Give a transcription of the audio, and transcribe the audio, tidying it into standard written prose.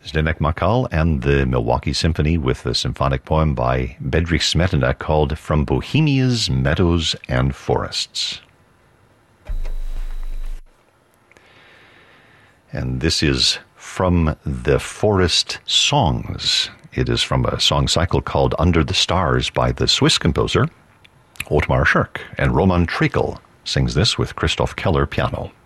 Zdenek Makal and the Milwaukee Symphony with the symphonic poem by Bedřich Smetana called From Bohemia's Meadows and Forests. And this is from the Forest Songs. It is from a song cycle called Under the Stars by the Swiss composer Ottmar Schirk, and Roman Trekel sings this with Christoph Keller piano.